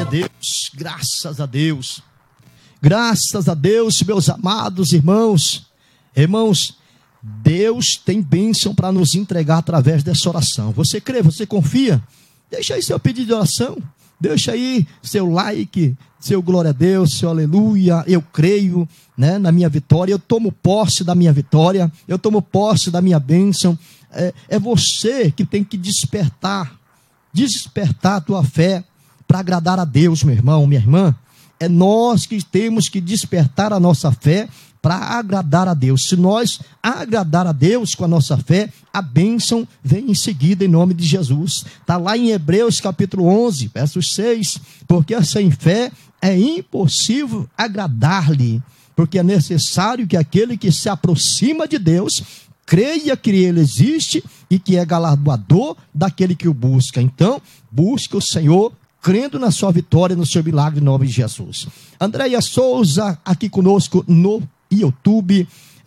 Deus, graças a Deus. Graças a Deus, meus amados irmãos. Irmãos, Deus tem bênção para nos entregar através dessa oração. Você crê, você confia? Deixa aí seu pedido de oração. Deixa aí seu like, seu glória a Deus, seu aleluia. Eu creio, né, na minha vitória. Eu tomo posse da minha vitória. Eu tomo posse da minha bênção. É você que tem que despertar a tua fé para agradar a Deus, meu irmão, minha irmã. É nós que temos que despertar a nossa fé para agradar a Deus. Se nós agradar a Deus com a nossa fé, a bênção vem em seguida, em nome de Jesus. Está lá em Hebreus capítulo 11, versos 6. Porque sem fé é impossível agradar-lhe, porque é necessário que aquele que se aproxima de Deus creia que ele existe e que é galardoador daquele que o busca. Então, busque o Senhor, crendo na sua vitória, no seu milagre, em nome de Jesus. Andréia Souza, aqui conosco no YouTube.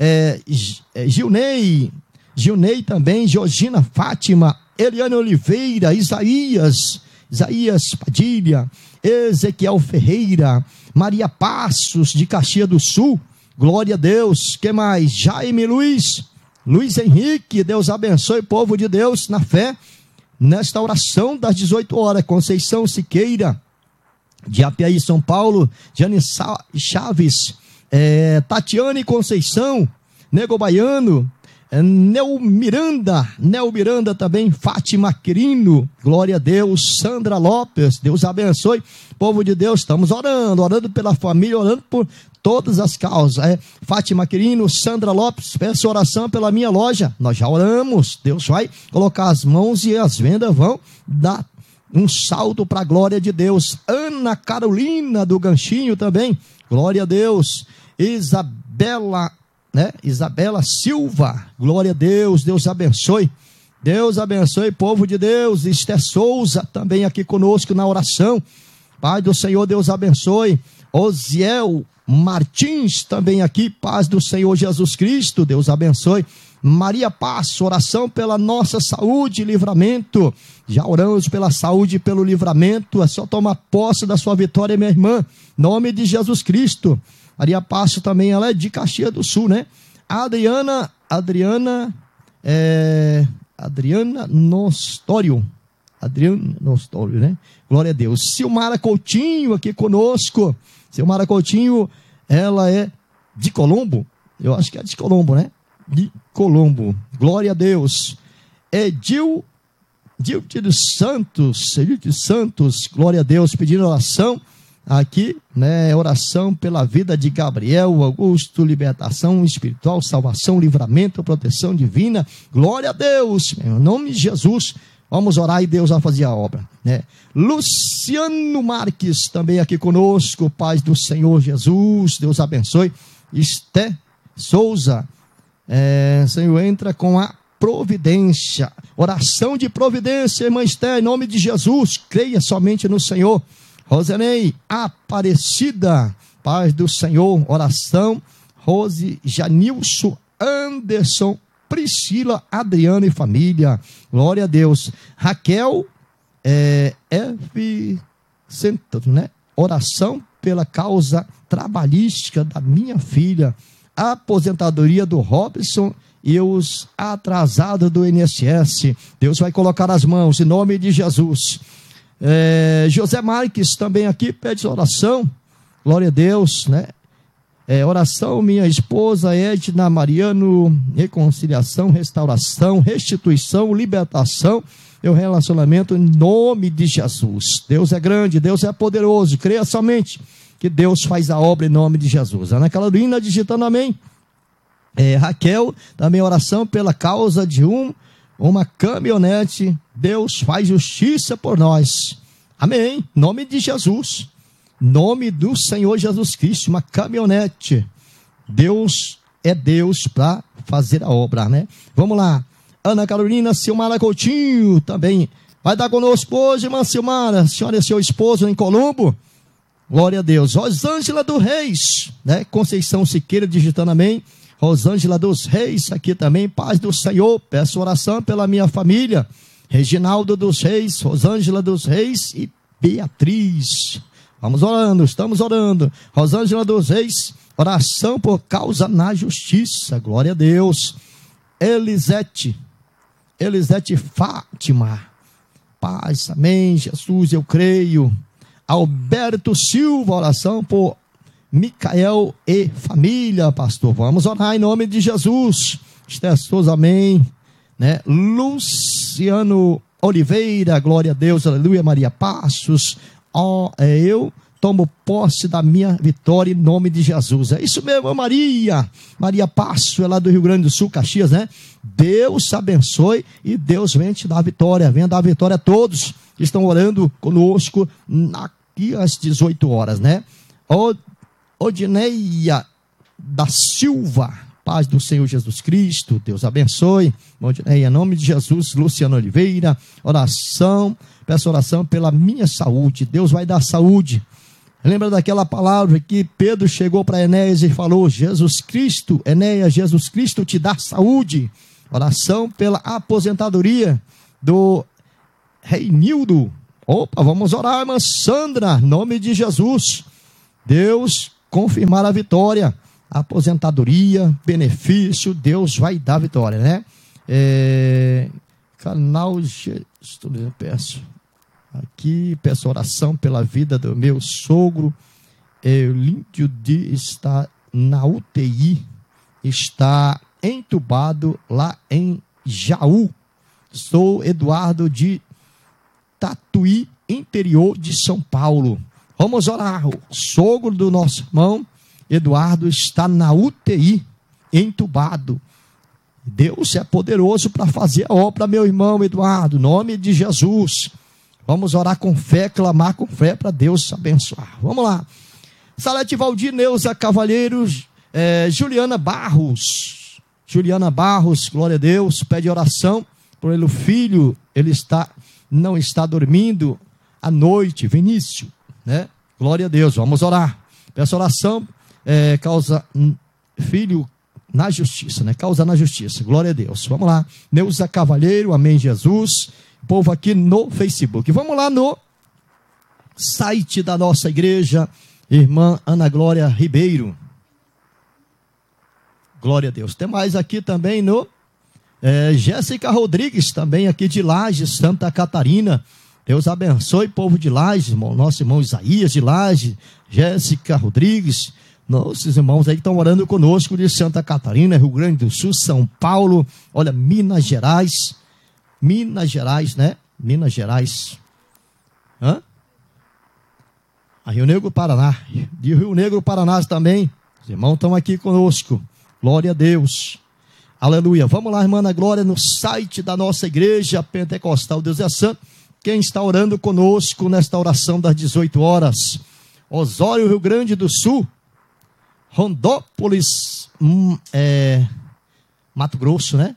Gilney também, Georgina Fátima, Eliane Oliveira, Isaías Padilha, Ezequiel Ferreira, Maria Passos, de Caxias do Sul, glória a Deus. Que mais? Jaime Luiz Henrique, Deus abençoe o povo de Deus na fé, nesta oração das 18 horas, Conceição Siqueira, de Apiaí, São Paulo, Jane Chaves, Tatiane Conceição, Nego Baiano, Nel Miranda também, Fátima Quirino, glória a Deus, Sandra Lopes, Deus abençoe, povo de Deus, estamos orando pela família, orando por todas as causas. Fátima Quirino, Sandra Lopes, peço oração pela minha loja, nós já oramos, Deus vai colocar as mãos e as vendas vão dar um salto para a glória de Deus. Ana Carolina do Ganchinho também, glória a Deus. Isabela Silva, glória a Deus, Deus abençoe, povo de Deus. Esther Souza também aqui conosco na oração, Pai do Senhor, Deus abençoe. Osiel Martins também aqui, paz do Senhor Jesus Cristo, Deus abençoe. Maria Passo, oração pela nossa saúde e livramento, já oramos pela saúde e pelo livramento, é só tomar posse da sua vitória, minha irmã, nome de Jesus Cristo. Maria Passo também, ela é de Caxias do Sul, né? Adriana Nostório, né? Glória a Deus. Silmara Coutinho aqui conosco. Silmara Coutinho, ela é de Colombo, eu acho que é de Colombo, né? De Colombo, glória a Deus. Edil de Santos, glória a Deus, pedindo oração aqui, né? Oração pela vida de Gabriel Augusto, libertação espiritual, salvação, livramento, proteção divina, glória a Deus, em nome de Jesus. Vamos orar e Deus vai fazer a obra, né? Luciano Marques também aqui conosco, paz do Senhor Jesus, Deus abençoe. Esté Souza, Senhor, entra com a providência, oração de providência, irmã Esté, em nome de Jesus, creia somente no Senhor. Rosenei Aparecida, paz do Senhor, oração. Rose Janilson Anderson, Priscila, Adriana e família, glória a Deus. Raquel F. Centro, né? Oração pela causa trabalhística da minha filha, aposentadoria do Robson e os atrasados do INSS. Deus vai colocar as mãos em nome de Jesus. José Marques também aqui pede oração, glória a Deus, né? Oração, minha esposa Edna Mariano, reconciliação, restauração, restituição, libertação, meu relacionamento, em nome de Jesus. Deus é grande, Deus é poderoso, creia somente que Deus faz a obra em nome de Jesus. Ana Carolina digitando amém. Raquel, também oração pela causa de uma caminhonete, Deus faz justiça por nós, amém, nome de Jesus. Nome do Senhor Jesus Cristo, uma caminhonete. Deus é Deus para fazer a obra, né? Vamos lá. Ana Carolina Silmara Coutinho também vai dar conosco hoje, irmã Silmara. A senhora e seu esposo em Colombo. Glória a Deus. Rosângela dos Reis, né? Conceição Siqueira digitando amém. Rosângela dos Reis aqui também. Paz do Senhor. Peço oração pela minha família. Reginaldo dos Reis, Rosângela dos Reis e Beatriz. Vamos orando, estamos orando. Rosângela dos Reis, oração por causa na justiça. Glória a Deus. Elisete Fátima. Paz, amém, Jesus, eu creio. Alberto Silva, oração por Micael e família, pastor. Vamos orar em nome de Jesus. Esther Souza, amém. Né? Luciano Oliveira, glória a Deus, aleluia. Maria Passos, eu tomo posse da minha vitória em nome de Jesus. É isso mesmo, Maria Passos, é lá do Rio Grande do Sul, Caxias, né? Deus te abençoe e Deus venha te dar a vitória, venha dar a vitória a todos que estão orando conosco aqui às 18 horas, né? Odineia da Silva, paz do Senhor Jesus Cristo, Deus abençoe. Odineia, em nome de Jesus. Luciano Oliveira, peço oração pela minha saúde, Deus vai dar saúde. Lembra daquela palavra que Pedro chegou para Enéas e falou: Jesus Cristo, Enéas, Jesus Cristo te dá saúde. Oração pela aposentadoria do Reinildo. Opa, vamos orar, irmã Sandra, em nome de Jesus. Deus confirmar a vitória, aposentadoria, benefício, Deus vai dar vitória, né? Peço oração pela vida do meu sogro Eulíndio de estar na UTI, está entubado lá em Jaú. Sou Eduardo de Tatuí, interior de São Paulo. Vamos orar. O sogro do nosso irmão Eduardo está na UTI, entubado. Deus é poderoso para fazer a obra, meu irmão Eduardo, em nome de Jesus. Vamos orar com fé, clamar com fé para Deus abençoar. Vamos lá. Salete Valdir, Neuza Cavalheiros, Juliana Barros, glória a Deus, pede oração por ele, o filho, não está dormindo à noite, Vinícius, né? Glória a Deus, vamos orar. Peço oração, causa filho na justiça, né? Causa na justiça, glória a Deus. Vamos lá, Neuza Cavalheiro, amém, Jesus. Povo aqui no Facebook. Vamos lá no site da nossa igreja, irmã Ana Glória Ribeiro. Glória a Deus. Tem mais aqui também no Jéssica Rodrigues, também aqui de Lages, Santa Catarina. Deus abençoe, povo de Lages, nosso irmão Isaías de Lages, Jéssica Rodrigues, nossos irmãos aí que estão orando conosco de Santa Catarina, Rio Grande do Sul, São Paulo, olha, Minas Gerais, né? Minas Gerais. Rio Negro, Paraná. De Rio Negro, Paraná também. Os irmãos estão aqui conosco. Glória a Deus. Aleluia. Vamos lá, irmã Ana Glória, no site da nossa igreja Pentecostal Deus é Santo. Quem está orando conosco nesta oração das 18 horas? Osório, Rio Grande do Sul. Rondópolis, Mato Grosso, né?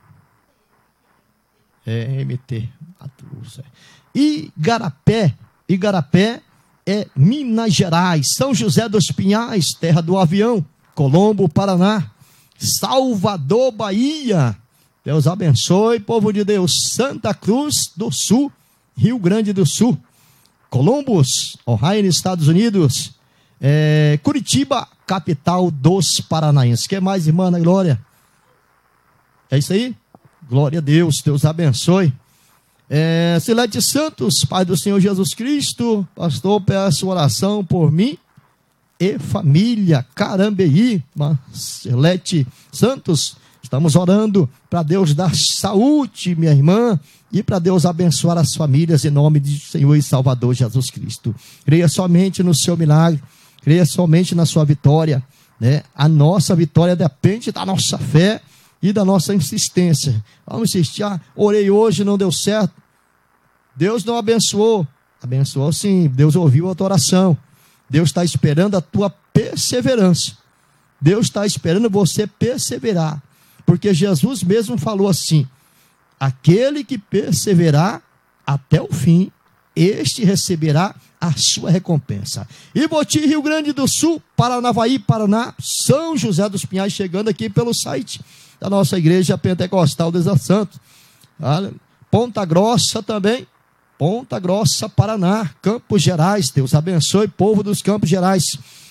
MT, Mato Grosso. Igarapé é Minas Gerais. São José dos Pinhais, terra do avião. Colombo, Paraná. Salvador, Bahia. Deus abençoe, povo de Deus. Santa Cruz do Sul, Rio Grande do Sul. Columbus, Ohio, Estados Unidos. Curitiba, capital dos paranaenses. Quer mais, irmã Ana Glória? É isso aí? Glória a Deus, Deus abençoe. Silete Santos, Pai do Senhor Jesus Cristo, pastor, peço oração por mim e família, Carambeí. Silete Santos, estamos orando para Deus dar saúde, minha irmã, e para Deus abençoar as famílias em nome de Senhor e Salvador Jesus Cristo. Creia somente no seu milagre, creia somente na sua vitória, né? A nossa vitória depende da nossa fé e da nossa insistência. Vamos insistir. Orei hoje, não deu certo. Deus não abençoou. Abençoou sim, Deus ouviu a tua oração. Deus está esperando a tua perseverança. Deus está esperando você perseverar. Porque Jesus mesmo falou assim: aquele que perseverar até o fim, este receberá a sua recompensa. Iboti, Rio Grande do Sul, Paranavaí, Paraná, São José dos Pinhais, chegando aqui pelo site da nossa igreja Pentecostal Deus é Santo. Ponta Grossa também, Ponta Grossa, Paraná, Campos Gerais. Deus abençoe, povo dos Campos Gerais.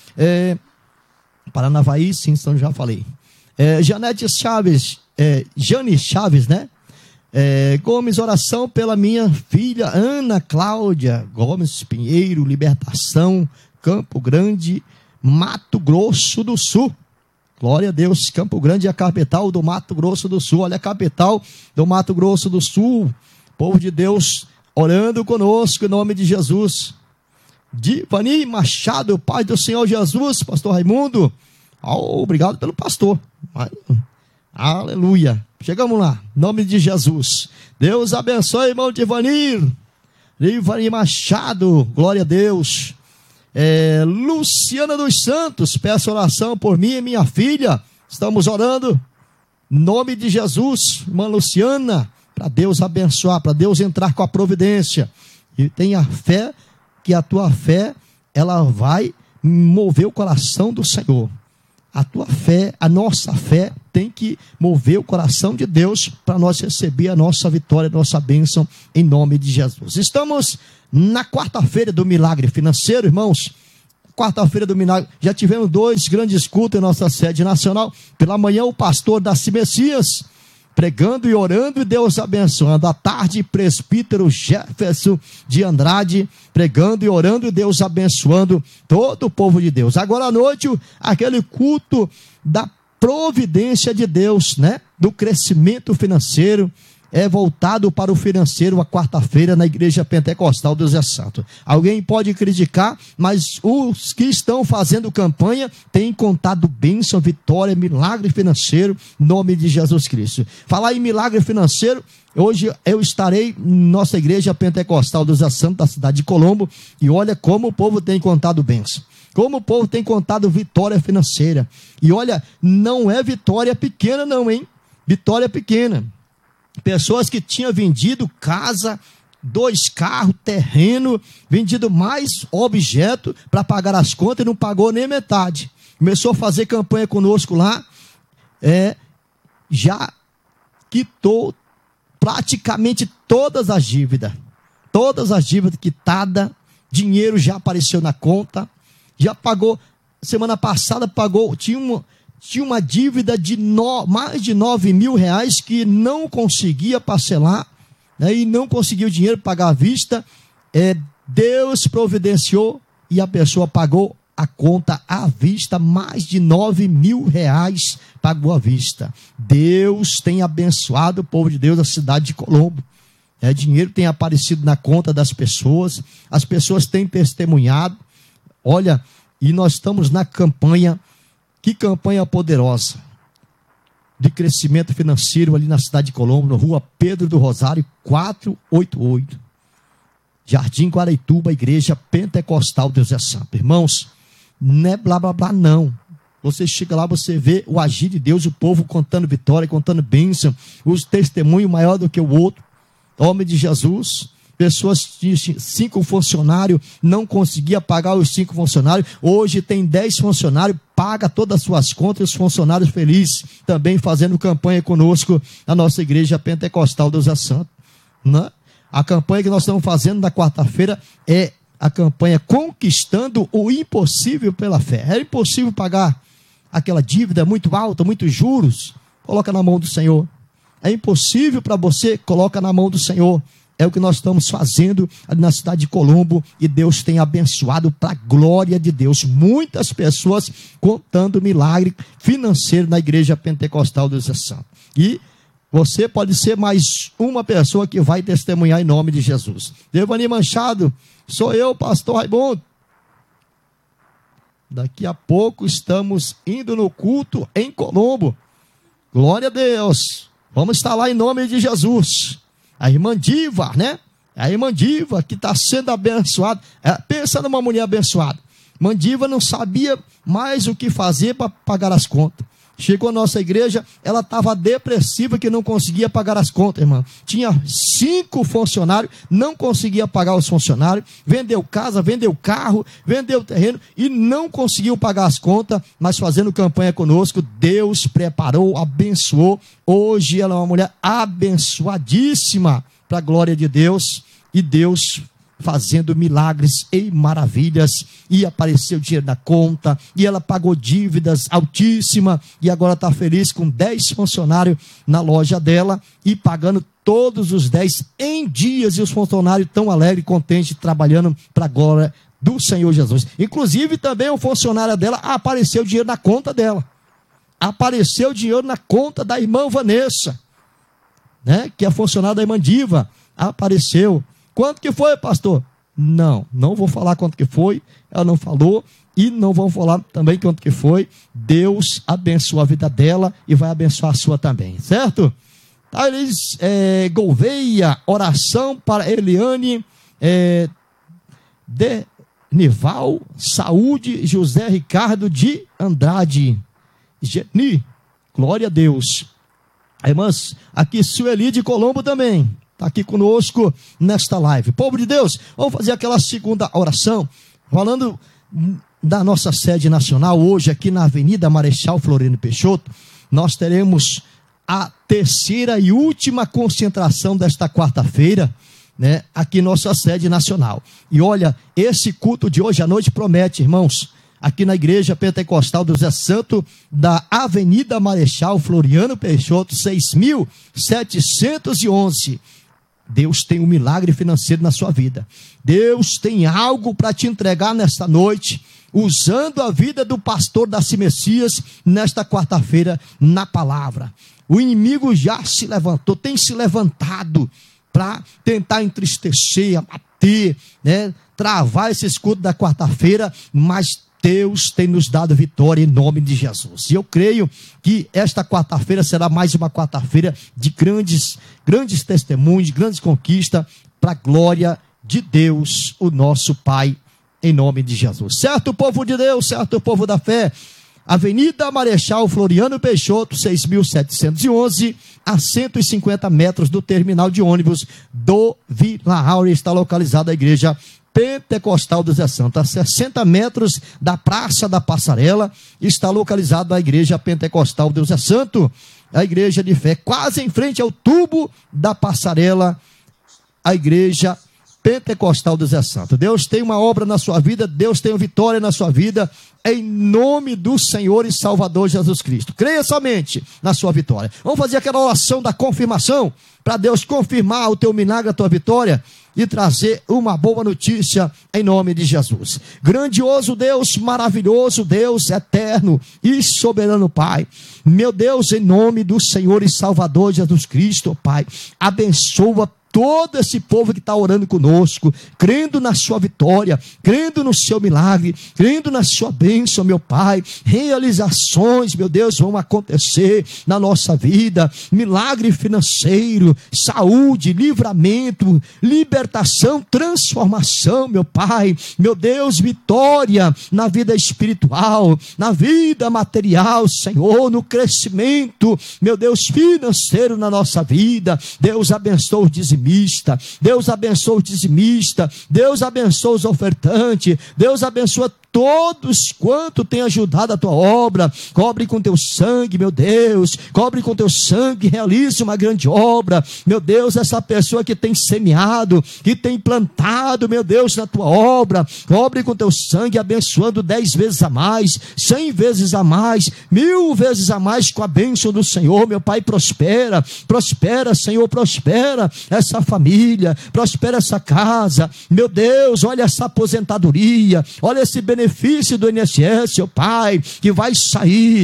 Paranavaí, sim, então já falei. Janete Chaves, Jane Chaves, né? Gomes, oração pela minha filha Ana Cláudia Gomes Pinheiro, Libertação, Campo Grande, Mato Grosso do Sul. Glória a Deus. Campo Grande é a capital do Mato Grosso do Sul. Olha a capital do Mato Grosso do Sul. Povo de Deus orando conosco em nome de Jesus. Divani Machado, Pai do Senhor Jesus, pastor Raimundo. Obrigado pelo pastor. Aleluia. Chegamos lá, em nome de Jesus. Deus abençoe, irmão Divani Machado, glória a Deus. Luciana dos Santos, peço oração por mim e minha filha. Estamos orando em nome de Jesus, irmã Luciana, para Deus abençoar, para Deus entrar com a providência. E tenha fé, que a tua fé, ela vai mover o coração do Senhor. A tua fé, a nossa fé tem que mover o coração de Deus para nós receber a nossa vitória, a nossa bênção em nome de Jesus. Estamos na quarta-feira do milagre financeiro, irmãos. Quarta-feira do milagre, já tivemos 2 grandes cultos em nossa sede nacional. Pela manhã o pastor Darcy Messias pregando e orando e Deus abençoando. À tarde, presbítero Jefferson de Andrade, pregando e orando e Deus abençoando todo o povo de Deus. Agora à noite, aquele culto da providência de Deus, né? Do crescimento financeiro, voltado para o financeiro, a quarta-feira na Igreja Pentecostal Deus é Santo. Alguém pode criticar, mas os que estão fazendo campanha têm contado bênção, vitória, milagre financeiro, em nome de Jesus Cristo. Falar em milagre financeiro, hoje eu estarei em nossa Igreja Pentecostal Deus é Santo da cidade de Colombo, e olha como o povo tem contado bênção. Como o povo tem contado vitória financeira. E olha, não é vitória pequena não, hein? Vitória pequena. Pessoas que tinham vendido casa, 2 carros, terreno, vendido mais objeto para pagar as contas e não pagou nem metade. Começou a fazer campanha conosco lá, já quitou praticamente todas as dívidas quitadas, dinheiro já apareceu na conta, já pagou, semana passada pagou, tinha uma dívida de mais de 9 mil reais que não conseguia parcelar, né, e não conseguiu dinheiro para pagar à vista. Deus providenciou e a pessoa pagou a conta à vista, mais de 9 mil reais pagou à vista. Deus tem abençoado o povo de Deus da cidade de Colombo. Dinheiro tem aparecido na conta das pessoas, as pessoas têm testemunhado. Olha, e nós estamos na campanha. Que campanha poderosa de crescimento financeiro ali na cidade de Colombo, na rua Pedro do Rosário, 488. Jardim Guaraituba, Igreja Pentecostal Deus é Santo. Irmãos, não é blá blá blá não. Você chega lá, você vê o agir de Deus, o povo contando vitória, contando bênção, os testemunhos maior do que o outro. Homem de Jesus. Pessoas tinham 5 funcionários, não conseguia pagar os 5 funcionários. Hoje tem 10 funcionários, paga todas as suas contas, os funcionários felizes, também fazendo campanha conosco na nossa Igreja Pentecostal Deus é Santo. Né? A campanha que nós estamos fazendo na quarta-feira é a campanha Conquistando o Impossível pela Fé. É impossível pagar aquela dívida muito alta, muitos juros, coloca na mão do Senhor. É impossível para você, coloca na mão do Senhor. É o que nós estamos fazendo ali na cidade de Colombo, e Deus tem abençoado para a glória de Deus. Muitas pessoas contando milagre financeiro na Igreja Pentecostal Deus é Santo. E você pode ser mais uma pessoa que vai testemunhar em nome de Jesus. Devani Machado, sou eu, pastor Raimundo. Daqui a pouco estamos indo no culto em Colombo. Glória a Deus. Vamos estar lá em nome de Jesus. A irmã Diva, né? A irmã Diva que está sendo abençoada. Pensa numa mulher abençoada. Irmã Diva não sabia mais o que fazer para pagar as contas. Chegou à nossa igreja, ela estava depressiva, que não conseguia pagar as contas, irmã. Tinha 5 funcionários, não conseguia pagar os funcionários. Vendeu casa, vendeu carro, vendeu terreno e não conseguiu pagar as contas. Mas fazendo campanha conosco, Deus preparou, abençoou. Hoje ela é uma mulher abençoadíssima, para a glória de Deus. e Deus fazendo milagres e maravilhas, e apareceu dinheiro na conta, e ela pagou dívidas altíssimas, e agora está feliz com 10 funcionários na loja dela, e pagando todos os 10 em dias, e os funcionários tão alegres e contentes, trabalhando para a glória do Senhor Jesus. Inclusive também o funcionário dela, apareceu dinheiro na conta dela, apareceu dinheiro na conta da irmã Vanessa, né, que é funcionária da irmã Diva, apareceu. Quanto que foi, pastor? Não vou falar quanto que foi, ela não falou, e não vão falar também quanto que foi. Deus abençoa a vida dela e vai abençoar a sua também, certo? Thales Gouveia, oração para Eliane Denival, saúde, José Ricardo de Andrade, Geni, glória a Deus. Irmãs, aqui Sueli de Colombo também está aqui conosco nesta live. Povo de Deus, vamos fazer aquela segunda oração, falando da nossa sede nacional. Hoje aqui na Avenida Marechal Floriano Peixoto, nós teremos a terceira e última concentração desta quarta-feira, né, aqui nossa sede nacional. E olha, esse culto de hoje à noite promete, irmãos, aqui na Igreja Pentecostal do Zé Santo, da Avenida Marechal Floriano Peixoto, 6.711. Deus tem um milagre financeiro na sua vida. Deus tem algo para te entregar nesta noite, usando a vida do pastor Darcy Messias, nesta quarta-feira, na palavra. O inimigo já se levantou, tem se levantado para tentar entristecer, abater, né, travar esse escudo da quarta-feira, mas Deus tem nos dado vitória em nome de Jesus. E eu creio que esta quarta-feira será mais uma quarta-feira de grandes testemunhos, grandes conquistas, para a glória de Deus, o nosso Pai, em nome de Jesus. Certo, povo de Deus, certo, povo da fé? Avenida Marechal Floriano Peixoto, 6.711, a 150 metros do terminal de ônibus do Vila Áurea, está localizada a Igreja Pentecostal do Zé Santo. A 60 metros da Praça da Passarela está localizada a Igreja Pentecostal do Zé Santo, a igreja de fé, quase em frente ao tubo da passarela, a Igreja Pentecostal do Zé Santo. Deus tem uma obra na sua vida, Deus tem uma vitória na sua vida, em nome do Senhor e Salvador Jesus Cristo. Creia somente na sua vitória. Vamos fazer aquela oração da confirmação, para Deus confirmar o teu milagre, a tua vitória, e trazer uma boa notícia em nome de Jesus. Grandioso Deus, maravilhoso Deus, eterno e soberano Pai, meu Deus, em nome do Senhor e Salvador Jesus Cristo, Pai, abençoa todo esse povo que está orando conosco, crendo na sua vitória, crendo no seu milagre, crendo na sua bênção, meu Pai. Realizações, meu Deus, vão acontecer na nossa vida, milagre financeiro, saúde, livramento, libertação, transformação, meu Pai, meu Deus, vitória na vida espiritual, na vida material, Senhor, no crescimento, meu Deus, financeiro na nossa vida. Deus abençoe os dizimistas, Deus abençoa o dizimista, Deus abençoa os ofertantes, Deus abençoa todos quanto tem ajudado a tua obra. Cobre com teu sangue, meu Deus, cobre com teu sangue, realize uma grande obra, meu Deus. Essa pessoa que tem semeado, que tem plantado, meu Deus, na tua obra, cobre com teu sangue, abençoando 10 vezes a mais, 100 vezes a mais, 1000 vezes a mais, com a bênção do Senhor, meu Pai. Prospera, prospera, Senhor, prospera essa família, prospera essa casa, meu Deus. Olha essa aposentadoria, olha esse benefício do INSS, seu Pai, que vai sair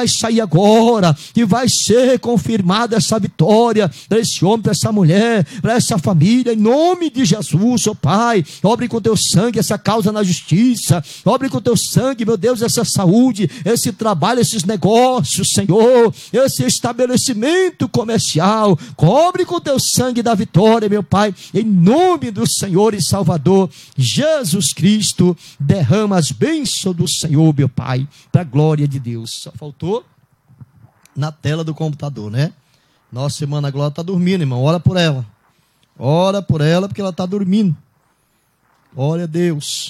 agora, que vai ser confirmada essa vitória para esse homem, para essa mulher, para essa família, em nome de Jesus, seu Pai. Obre com teu sangue essa causa na justiça, obre com teu sangue, meu Deus, essa saúde, esse trabalho, esses negócios, Senhor, esse estabelecimento comercial, cobre com teu sangue da vitória, meu Pai, em nome do Senhor e Salvador Jesus Cristo. Derrama as bênçãos do Senhor, meu Pai, para a glória de Deus. Só faltou na tela do computador, né? Nossa irmã Ana Glória está dormindo, irmão. Ora por ela, porque ela está dormindo. Glória a Deus.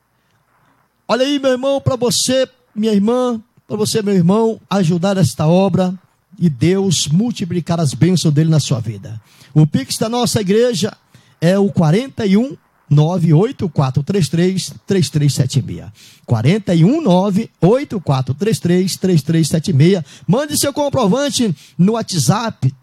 Olha aí, meu irmão, para você, minha irmã, para você, meu irmão, ajudar esta obra e Deus multiplicar as bênçãos dele na sua vida. O Pix da nossa igreja é o 41 98433-3376. 419-8433-3376. Mande seu comprovante no WhatsApp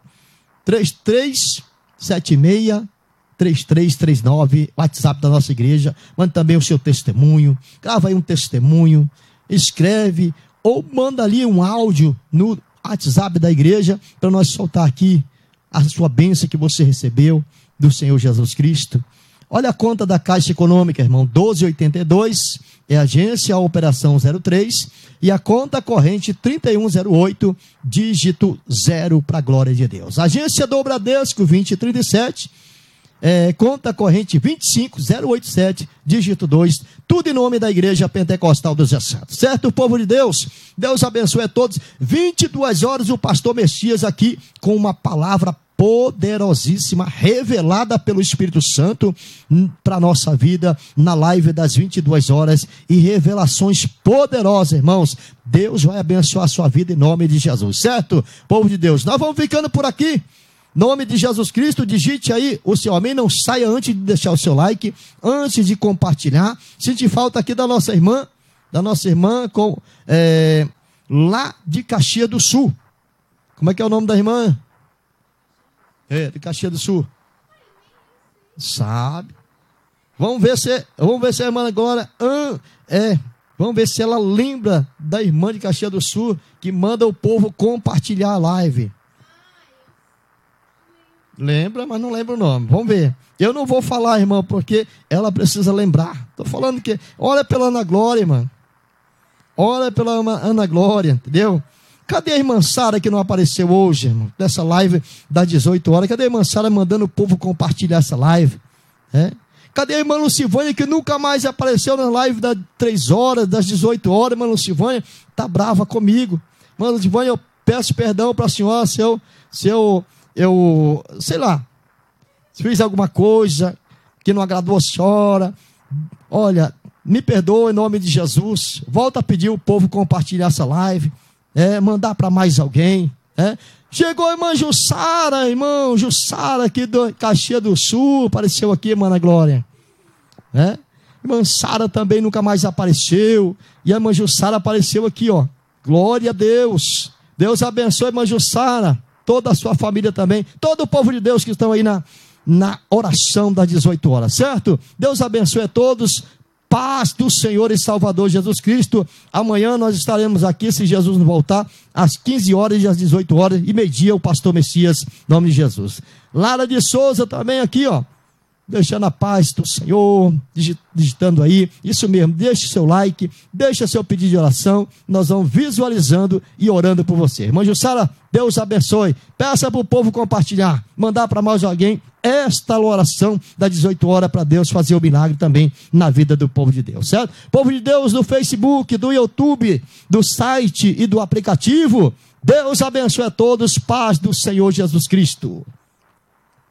3376-3339, WhatsApp da nossa igreja. Mande também o seu testemunho. Grava aí um testemunho, escreve ou manda ali um áudio no WhatsApp da igreja para nós soltar aqui a sua bênção que você recebeu do Senhor Jesus Cristo. Olha a conta da Caixa Econômica, irmão, 1282, é agência a operação 03, e a conta corrente 3108, dígito 0, para a glória de Deus. Agência do Bradesco 2037, conta corrente 25087, dígito 2, tudo em nome da Igreja Pentecostal dos Santos. Certo, povo de Deus? Deus abençoe a todos. 22 horas o pastor Messias aqui com uma palavra poderosíssima, revelada pelo Espírito Santo para a nossa vida, na live das 22 horas, e revelações poderosas, irmãos. Deus vai abençoar a sua vida em nome de Jesus, certo? Povo de Deus, nós vamos ficando por aqui. Em nome de Jesus Cristo, digite aí o seu amém, não saia antes de deixar o seu like, antes de compartilhar. Sente falta aqui da nossa irmã lá de Caxias do Sul. Como é que é o nome da irmã? De Caxias do Sul. Sabe? Vamos ver se a irmã agora vamos ver se ela lembra da irmã de Caxias do Sul que manda o povo compartilhar a live. Lembra, mas não lembra o nome. Vamos ver. Eu não vou falar, irmão, porque ela precisa lembrar. Estou falando que ora pela Ana Glória, irmã. Ora pela Ana Glória, entendeu? Cadê a irmã Sara que não apareceu hoje, irmão? Dessa live das 18 horas. Cadê a irmã Sara mandando o povo compartilhar essa live? Cadê a irmã Lucivânia que nunca mais apareceu na live das 3 horas, das 18 horas? Irmã Lucivânia está brava comigo. Irmã Lucivânia, eu peço perdão para a senhora se eu sei lá, se fiz alguma coisa que não agradou a senhora. Olha, me perdoa em nome de Jesus. Volta a pedir o povo compartilhar essa live. Mandar para mais alguém. Chegou a irmã Jussara, irmão Jussara aqui do Caxias do Sul, apareceu aqui, irmã Ana Glória. Irmã Sara também nunca mais apareceu, e a irmã Jussara apareceu aqui, ó. Glória a Deus. Deus abençoe a irmã Jussara, toda a sua família também, todo o povo de Deus que estão aí na oração das 18 horas, certo? Deus abençoe a todos. Paz do Senhor e Salvador Jesus Cristo. Amanhã nós estaremos aqui, se Jesus não voltar, às 15 horas e às 18 horas e meio-dia, o pastor Messias, em nome de Jesus. Lara de Souza também aqui, ó, deixando a paz do Senhor, digitando aí, isso mesmo, deixe seu like, deixe seu pedido de oração, nós vamos visualizando e orando por você. Irmã Jussara, Deus abençoe, peça para o povo compartilhar, mandar para mais alguém esta oração das 18 horas para Deus fazer o milagre também na vida do povo de Deus, certo? Povo de Deus do Facebook, do YouTube, do site e do aplicativo, Deus abençoe a todos, paz do Senhor Jesus Cristo.